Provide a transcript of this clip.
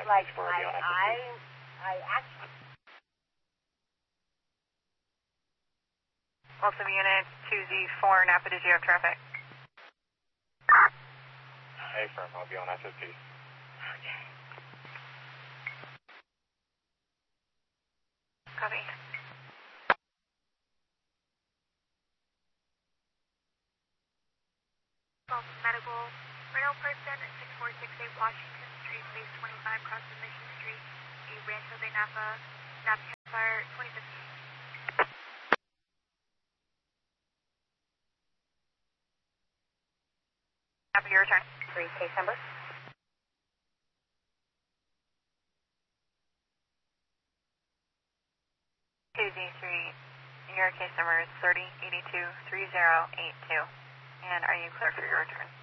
Like, I actually... Ultima Unit 2Z4, Napa, did you have traffic? Hey, firm, I'll be on SSP. Okay. Copy. Medical, rental person at 6468 Washington Street, base 25 across the Mission Street, Rancho de Napa, Napa Fire 2015. Napa, your return. 3 case number. Your case number is 30823082. And are you clear for your return?